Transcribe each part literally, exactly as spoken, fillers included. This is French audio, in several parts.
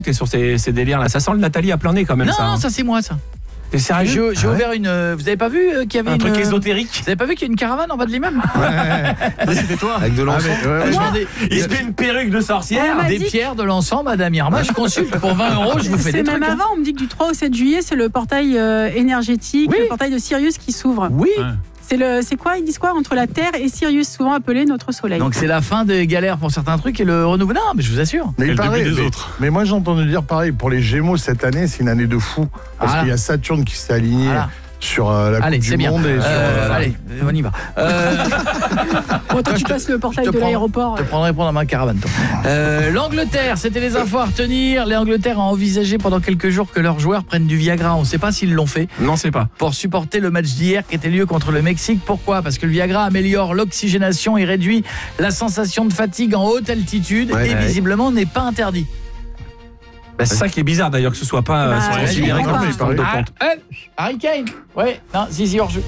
T'es sur ces, ces délires là, ça sent le Nathalie à plein nez quand même. Non, ça, non, hein. ça c'est moi ça. T'es sérieux? J'ai, j'ai ah ouais. ouvert une. Vous avez pas vu euh, qu'il y avait un une, truc ésotérique? Vous avez pas vu qu'il y a une caravane en bas de l'immeuble? Ouais. C'était toi. Avec de l'encens. Ah, ouais, ouais, ouais. Il se met une perruque de sorcière, des pierres, de l'encens, Madame Irma. Je consulte pour vingt euros. Je vous fais des trucs. C'est même avant. On me dit que du trois au sept juillet, c'est le portail euh, énergétique, oui. le portail de Sirius qui s'ouvre. Oui. Ouais. C'est, le, c'est quoi? Ils disent quoi? Entre la Terre et Sirius, souvent appelé notre Soleil. Donc c'est la fin des galères pour certains trucs et le renouveau. Non, mais je vous assure. Mais, et pareil, le début des mais, autres. mais moi j'ai entendu dire pareil, pour les Gémeaux cette année, c'est une année de fou. Parce voilà. qu'il y a Saturne qui s'est aligné voilà. sur euh, la allez, Coupe c'est du bien. Monde. Et euh, sur, euh, allez, on y va. Euh... bon, toi, tu passes le portail de prends, l'aéroport. Je te prendrai pour dans ma caravane. Toi. Euh, L'Angleterre, c'était les infos à retenir. L'Angleterre a envisagé pendant quelques jours que leurs joueurs prennent du Viagra. On ne sait pas s'ils l'ont fait. Non, c'est pas. Pour supporter le match d'hier qui était lieu contre le Mexique. Pourquoi? Parce que le Viagra améliore l'oxygénation et réduit la sensation de fatigue en haute altitude ouais, et ouais. visiblement n'est pas interdit. Bah, c'est ça qui est bizarre d'ailleurs que ce soit pas bah, euh, considéré comme une forme de compte. Ah, euh, Harry Kane. Ouais, non, si si hors jeu.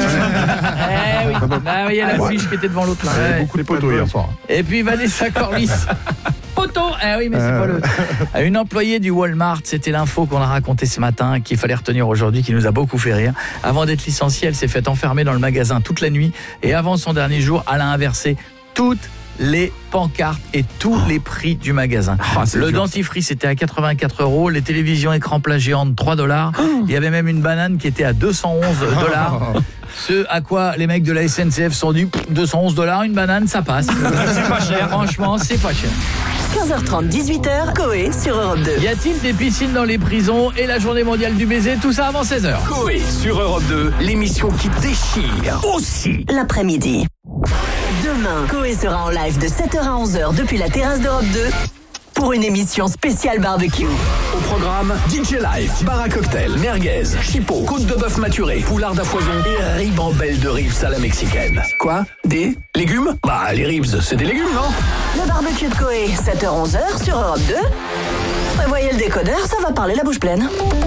eh oui. Bah oui, il y a la fiche qui était devant l'autre là. Ouais. Beaucoup de poteaux hier soir. Et puis Vanessa Corliss. Poteau. Eh oui, mais c'est pas le. Une employée du Walmart, c'était l'info qu'on a raconté ce matin qu'il fallait retenir aujourd'hui qui nous a beaucoup fait rire. Avant d'être licenciée, elle s'est fait enfermer dans le magasin toute la nuit et avant son dernier jour, elle a inversé toutes les pancartes et tous les prix du magasin. Oh, le dur, dentifrice ça. Était à quatre-vingt-quatre euros, les télévisions écran plat géantes trois dollars, oh. Il y avait même une banane qui était à deux cent onze dollars. Ce à quoi les mecs de la S N C F sont dit deux cent onze dollars une banane ça passe. C'est pas cher, franchement, c'est pas cher. quinze heures trente, dix-huit heures, Coé sur Europe deux. Y a-t-il des piscines dans les prisons et la journée mondiale du baiser, tout ça avant seize heures. Coé sur Europe deux, l'émission qui déchire aussi l'après-midi. Demain, Coé sera en live de sept heures à onze heures depuis la terrasse d'Europe deux pour une émission spéciale barbecue. Au programme, D J live, bar à cocktail, merguez, chipot, côte de bœuf maturé, poulard à foison et ribambelle de ribs à la mexicaine. Quoi? Des légumes? Bah, les ribs, c'est des légumes, non? Le barbecue de Coé, sept heures à onze heures sur Europe deux. Prévoyez le décodeur, ça va parler la bouche pleine.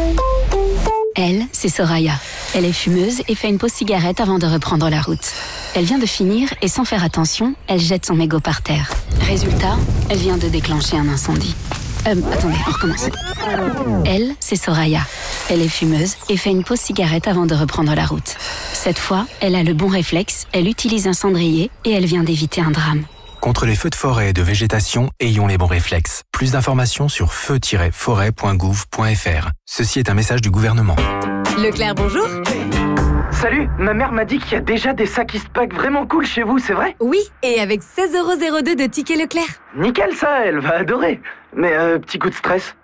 Elle, c'est Soraya. Elle est fumeuse et fait une pause cigarette avant de reprendre la route. Elle vient de finir et sans faire attention, elle jette son mégot par terre. Résultat, elle vient de déclencher un incendie. Euh, attendez, on recommence. Elle, c'est Soraya. Elle est fumeuse et fait une pause cigarette avant de reprendre la route. Cette fois, elle a le bon réflexe, elle utilise un cendrier et elle vient d'éviter un drame. Contre les feux de forêt et de végétation, ayons les bons réflexes. Plus d'informations sur feu tiret forêt point gouv point f r. Ceci est un message du gouvernement. Leclerc, bonjour. Salut, ma mère m'a dit qu'il y a déjà des sacs Eastpak vraiment cool chez vous, c'est vrai? Oui, et avec seize euros zéro deux de tickets Leclerc. Nickel ça, elle va adorer. Mais euh, petit coup de stress.